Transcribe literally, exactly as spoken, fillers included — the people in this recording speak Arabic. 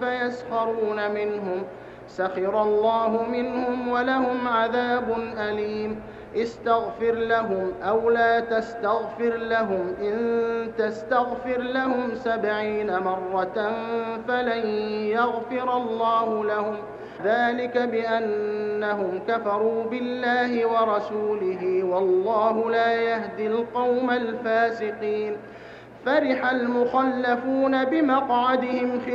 فيسخرون منهم سخر الله منهم ولهم عذاب أليم استغفر لهم أو لا تستغفر لهم إن تستغفر لهم سبعين مرة فلن يغفر الله لهم ذلك بأنهم كفروا بالله ورسوله والله لا يهدي القوم الفاسقين فرح المخلفون بمقعدهم